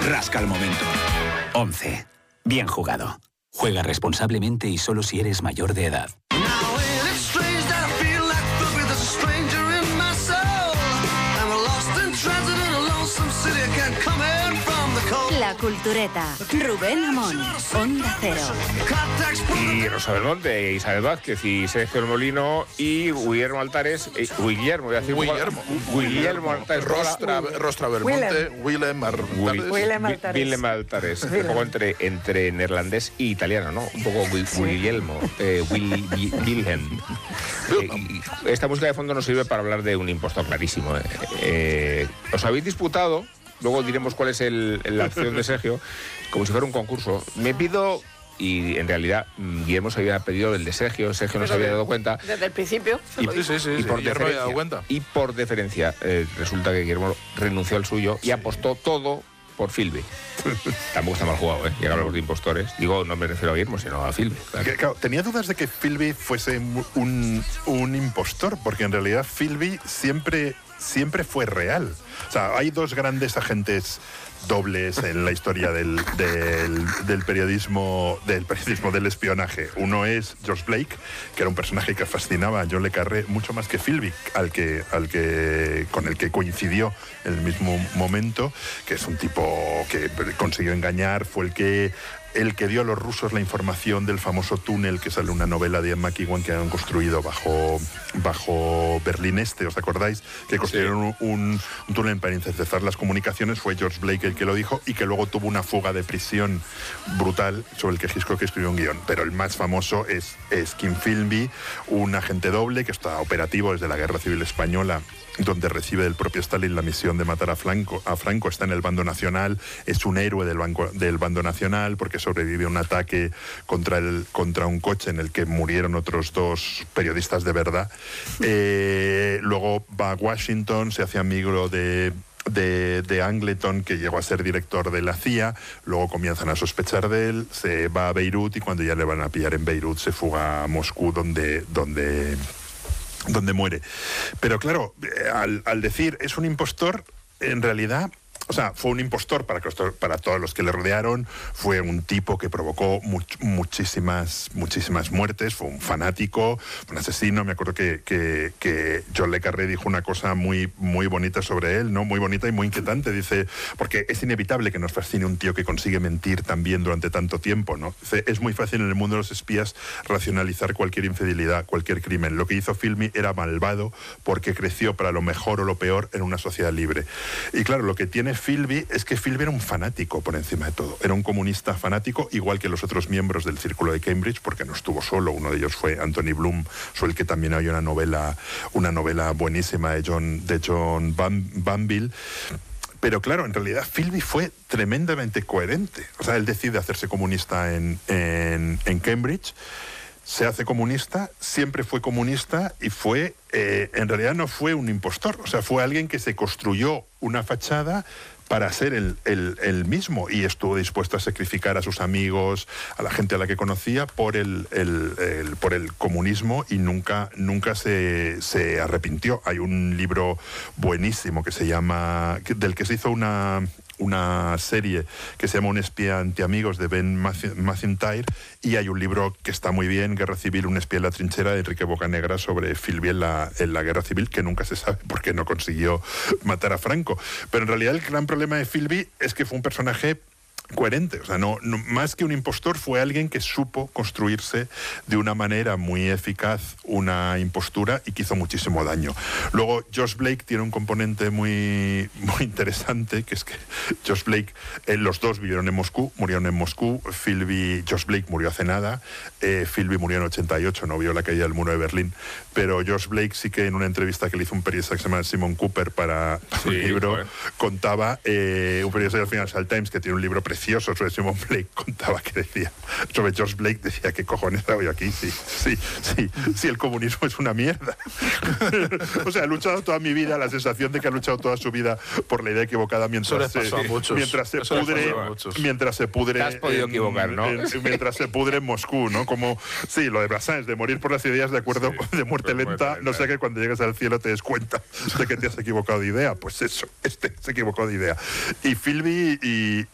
rasca el momento. 11. Bien jugado. Juega responsablemente y solo si eres mayor de edad. La Cultureta. Rubén Amón. Onda Cero. Y Rosa Belmonte, Isabel Vázquez y Sergio El Molino y Guillermo Altares. Guillermo, voy a decir. Guillermo Altares. Rostra Belmonte. Willem Altares. Willem Altares. Un poco entre neerlandés e italiano, ¿no? Un poco Guillermo. Wilhelm. Esta música de fondo nos sirve para hablar de un impostor clarísimo. Os habéis disputado. Luego diremos cuál es la acción de Sergio, como si fuera un concurso. Me pido, y en realidad Guillermo se había pedido el de Sergio no se había dado cuenta. Desde el principio. Y por deferencia, resulta que Guillermo renunció al suyo y apostó todo por Philby. Tampoco está mal jugado, ¿eh? Ya que hablamos de impostores. Digo, no me refiero a Guillermo, sino a Philby. Claro, tenía dudas de que Philby fuese un impostor, porque en realidad Philby siempre fue real. O sea, hay dos grandes agentes dobles en la historia del periodismo del espionaje. Uno es George Blake, que era un personaje que fascinaba a John le Carré mucho más que Philby, con el que coincidió en el mismo momento, que es un tipo que consiguió engañar, fue el que dio a los rusos la información del famoso túnel, que sale una novela de Ian McEwan que han construido bajo Berlín Este, ¿os acordáis? Que construyeron un túnel para interceptar las comunicaciones. Fue George Blake el que lo dijo, y que luego tuvo una fuga de prisión brutal sobre el que Hitchcock escribió un guión. Pero el más famoso es Kim Philby, un agente doble que está operativo desde la Guerra Civil Española, donde recibe del propio Stalin la misión de matar a Franco. Está en el bando nacional, es un héroe del bando nacional porque sobrevive a un ataque contra un coche en el que murieron otros dos periodistas de verdad. Luego va a Washington, se hace amigo de Angleton, que llegó a ser director de la CIA. Luego comienzan a sospechar de él, se va a Beirut, y cuando ya le van a pillar en Beirut se fuga a Moscú, donde muere. Pero claro, al decir es un impostor, en realidad, o sea, fue un impostor para todos los que le rodearon. Fue un tipo que provocó muchísimas muertes. Fue un fanático, un asesino. Me acuerdo que John le Carré dijo una cosa muy bonita sobre él, ¿no? Muy bonita y muy inquietante. Dice, porque es inevitable que nos fascine un tío que consigue mentir también durante tanto tiempo, ¿no? Dice, es muy fácil en el mundo de los espías racionalizar cualquier infidelidad, cualquier crimen. Lo que hizo Philby era malvado porque creció para lo mejor o lo peor en una sociedad libre. Y claro, lo que tiene Philby es que Philby era un fanático por encima de todo. Era un comunista fanático, igual que los otros miembros del Círculo de Cambridge, porque no estuvo solo. Uno de ellos fue Anthony Bloom, sobre el que también hay una novela buenísima de John Banville. Pero claro, en realidad Philby fue tremendamente coherente. O sea, él decide hacerse comunista en Cambridge, se hace comunista, siempre fue comunista, y en realidad no fue un impostor. O sea, fue alguien que se construyó una fachada para ser el mismo, y estuvo dispuesto a sacrificar a sus amigos, a la gente a la que conocía, por el comunismo, y nunca se arrepintió. Hay un libro buenísimo del que se hizo una serie que se llama Un espía antiamigos, de Ben Macintyre, y hay un libro que está muy bien, Guerra Civil, un espía en la trinchera, de Enrique Bocanegra, sobre Philby en la Guerra Civil, que nunca se sabe por qué no consiguió matar a Franco. Pero en realidad el gran problema de Philby es que fue un personaje coherente. O sea, no, más que un impostor, fue alguien que supo construirse de una manera muy eficaz una impostura, y que hizo muchísimo daño. Luego, George Blake tiene un componente muy interesante, que es que George Blake, los dos vivieron en Moscú, murieron en Moscú. George Blake murió hace nada, Philby murió en 88, no vio la caída del muro de Berlín, pero George Blake sí que, en una entrevista que le hizo un periodista que se llama Simon Cooper para un libro, contaba, un periodista del Financial Times, que tiene un libro precioso sobre Simon Blake, contaba que decía sobre George Blake, decía, ¿qué cojones hago yo aquí? Sí, el comunismo es una mierda. O sea, he luchado toda mi vida, la sensación de que ha luchado toda su vida por la idea equivocada, mientras se pudre. Te has podido equivocar, ¿no? Mientras se pudre en Moscú, ¿no? Como, sí, lo de Brassens, de morir por las ideas de acuerdo, de muerte lenta, no sea que cuando llegues al cielo te des cuenta de que te has equivocado de idea. Pues eso, se equivocó de idea. Y Philby